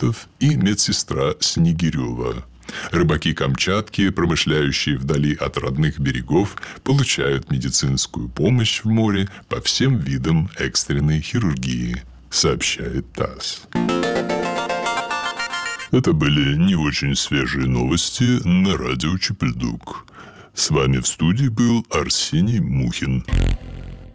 Давыдов и медсестра Снегирева. Рыбаки Камчатки, промышляющие вдали от родных берегов, получают медицинскую помощь в море по всем видам экстренной хирургии, сообщает ТАСС. Это были не очень свежие новости на радио Чепельдук. С вами в студии был Арсений Мухин.